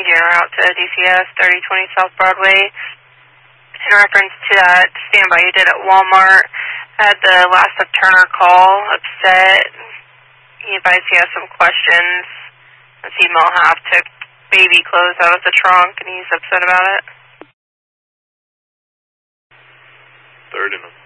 changing your route to DCS 3020 South Broadway. In reference to that standby you did at Walmart, had the last of Turner call, upset. He advised he has some questions. His female half took baby clothes out of the trunk and he's upset about it. Third and